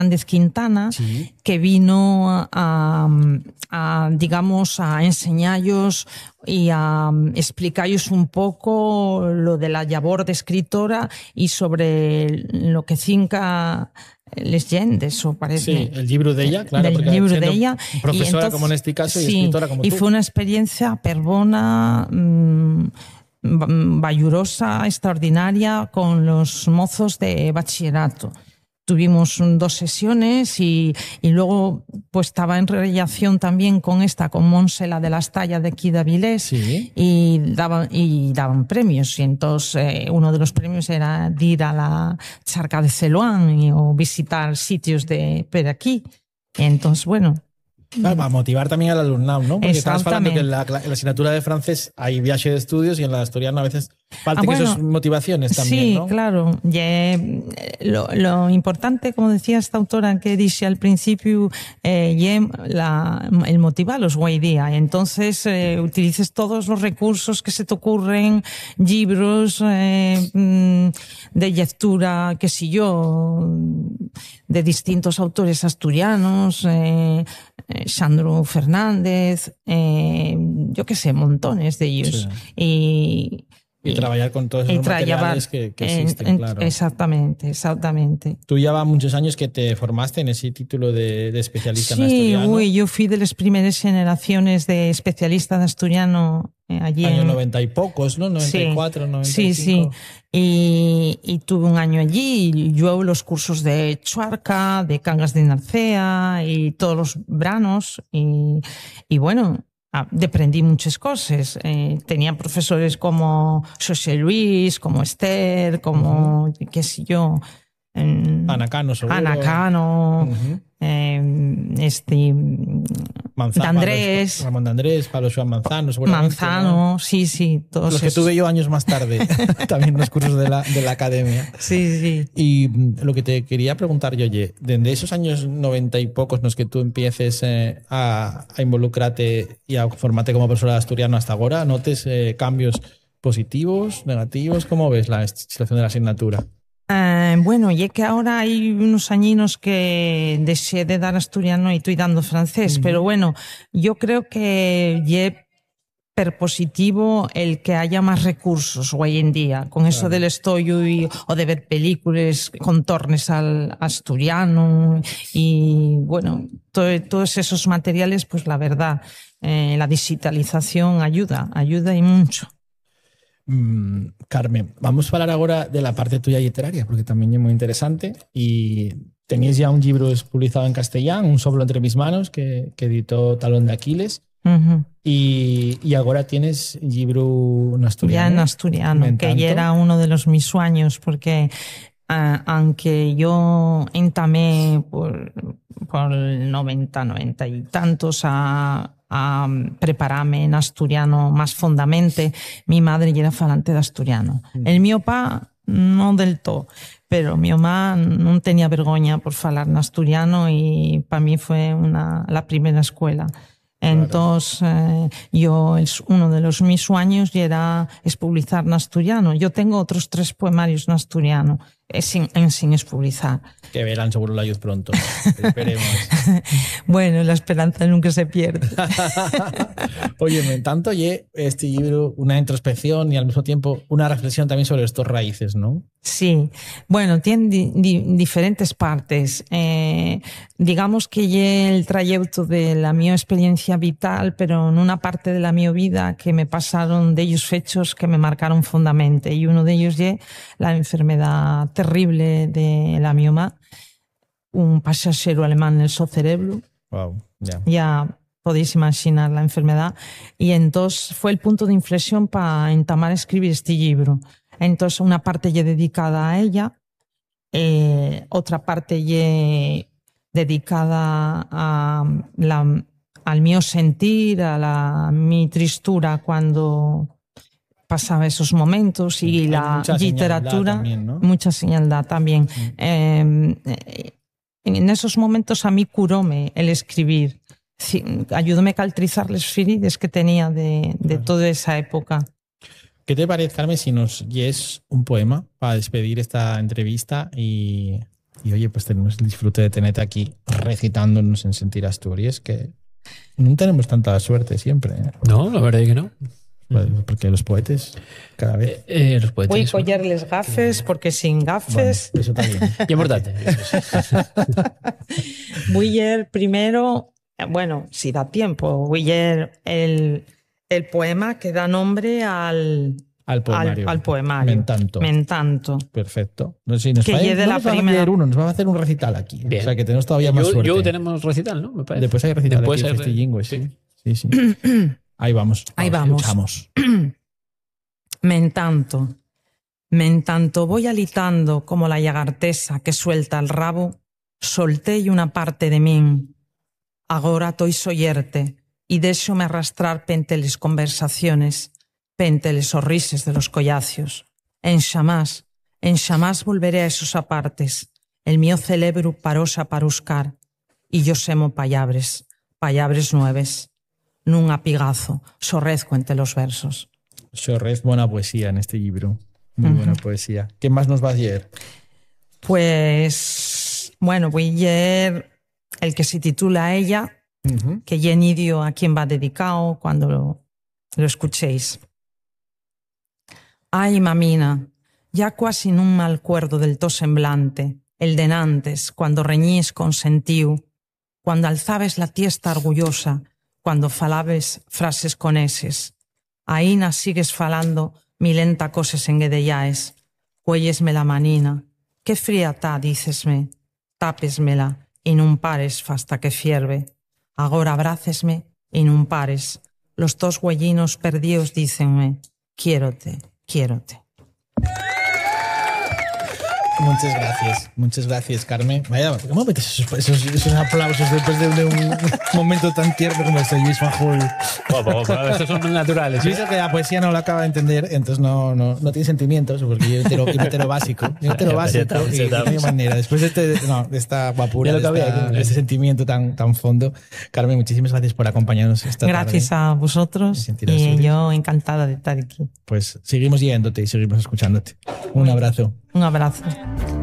Fernández Quintana, sí, que vino digamos, a enseñallos y a explicarles un poco lo de la labor de escritora y sobre lo que cinca les llendes, o parece. Sí, el libro de ella, claro, del porque libro siendo de ella. profesora Y entonces, como en este caso y sí, escritora como y tú. fue una experiencia perbona, vallurosa, extraordinaria, con los mozos de bachillerato. Tuvimos 2 sesiones y luego pues estaba en relación también con Montse, la de las tallas de aquí de Avilés, Sí. y daban premios. Y entonces uno de los premios era ir a la charca de Celoán o visitar sitios de por aquí. Y entonces, bueno... Claro, para motivar también al alumnado, ¿no? Porque estabas hablando que en la asignatura de francés hay viaje de estudios y en la asturiana a veces faltan esas motivaciones también, sí, ¿no? Sí, claro. Lo importante, como decía esta autora que dije al principio, el motivarlos hoy día. Entonces, utilices todos los recursos que se te ocurren, libros de lectura, qué sé yo, de distintos autores asturianos, Sandro Fernández, yo qué sé, montones de ellos. Sí. Y trabajar con todos esos materiales que existen, claro. Exactamente. Tú llevas muchos años que te formaste en ese título de especialista en asturiano. Sí, yo fui de las primeras generaciones de especialistas en asturiano allí. Años 90 y pocos, ¿no? 94, sí, 95. Sí. Y tuve un año allí y yo los cursos de Chuarca, de Cangas de Narcea y todos los veranos. Y bueno... aprendí muchas cosas. Tenía profesores como José Luis, como Esther, como, qué sé yo, Ana Cano, seguro. Ana Cano, D'Andrés. Ramón D'Andrés, Pablo Joan Manzano, seguramente. Manzano, ¿no? Sí. Todos los que tuve yo años más tarde, también los cursos de la academia. Sí. Y lo que te quería preguntar yo, oye, desde esos años 90 y pocos en los que tú empieces a involucrarte y a formarte como profesora de asturiano hasta ahora, ¿notes cambios positivos, negativos? ¿Cómo ves la situación de la asignatura? Bueno, y es que ahora hay unos añinos que dejé de dar asturiano y estoy dando francés, pero bueno, yo creo que positivo el que haya más recursos hoy en día, con eso del estudio o de ver películas con tornes al asturiano y bueno, todos esos materiales, pues la verdad, la digitalización ayuda y mucho. Carmen, vamos a hablar ahora de la parte tuya literaria, porque también es muy interesante y tenéis ya un libro publicado en castellano, Un soplo entre mis manos, que editó Talón de Aquiles. Y ahora tienes libro en asturiano. Ya en asturiano, que ya era uno de mis sueños, porque aunque yo entamé por el 90 y tantos a prepararme en asturiano más fondamente, mi madre ya era falante de asturiano. El mío pa no del todo, pero mi mamá no tenía vergüenza por falar en asturiano y para mí fue la primera escuela. Entonces, uno de mis sueños era publicar en asturiano. Yo tengo otros 3 poemarios en asturiano, sin publicar. Que verán seguro la luz pronto. Esperemos. Bueno, la esperanza nunca se pierde. Oye, me tanto este libro una introspección y al mismo tiempo una reflexión también sobre estos raíces, ¿no? Sí, bueno, tiene diferentes partes. Digamos que el trayecto de la mi experiencia vital, pero en una parte de la mi vida que me pasaron de ellos hechos que me marcaron fundamentalmente. Y uno de ellos es la enfermedad terrible de la mi mamá, un pasajero alemán en el cerebro. Wow, Ya podéis imaginar la enfermedad. Y entonces fue el punto de inflexión para entamar a escribir este libro. Entonces una parte ya dedicada a ella, otra parte ya dedicada al mío sentir, mi tristura cuando pasaba esos momentos y la literatura, también, ¿no? mucha señaldad también. En esos momentos a mí curóme el escribir, ayudóme a caltrizar las feridas que tenía de toda esa época. ¿Qué te parece, Carmen, si nos lees un poema para despedir esta entrevista y Y oye, pues tenemos el disfrute de tenerte aquí recitándonos en Sentir Asturias, que no tenemos tanta suerte siempre. No, la verdad es que no. Porque los poetes cada vez... los poetes, voy a collarles gafes porque sin gafes... Bueno, eso también. Y importante. Voy a ir primero, bueno, si da tiempo, voy a ir el poema que da nombre al poemario. Mentanto. Perfecto. No, sí, nos que lleve la primera. Nos va a hacer un recital aquí. Bien. O sea que tenemos todavía más suerte. Yo tenemos recital, ¿no? Me parece. Después hay recital Después aquí, Festillingue, sí. Ahí vamos. Ahí vamos. Escuchamos. Mentanto, voy alitando como la llagartesa que suelta el rabo, soltei una parte de min. Agora toi soyerte y déxome arrastrar pente les conversaciones, pente les sorrises de los collacios. En xamás volveré a esos apartes. El mío cerebro parosa para buscar y yo semo pallabres nueves. Nun apigazo, sorrezco entre los versos. Sorrez, buena poesía en este libro. Muy buena poesía. ¿Qué más nos va a leer? Pues, bueno, voy a leer el que se titula Ella, que ya inidio a quien va dedicado cuando lo escuchéis. Ay, mamina, ya cuasi nun mal cuerdo del to semblante, el de nantes, cuando reñís con sentiu, cuando alzabes la tiesta orgullosa, cuando falabes frases con eses. Aína sigues falando milenta coses enguedellaes. Cuéllesme la manina. Qué fría ta, dícesme. Tápesmela y nun pares fasta que fierve. Agora abrácesme y nun pares. Los tos güellinos perdíos dícenme. Quiérote. Muchas gracias, Carmen. Vaya, ¿cómo metes esos aplausos después de un momento tan tierno como este Luis Fajul? Estos son naturales. Yo sé que la poesía no lo acaba de entender, entonces no tiene sentimientos, porque yo hetero básico. Y no hay manera. Después de esta guapura, de este sentimiento tan fondo. Carmen, muchísimas gracias por acompañarnos esta tarde. Gracias a vosotros y yo encantada de estar aquí. Pues seguimos yéndote y seguimos escuchándote. Un abrazo. Un abrazo.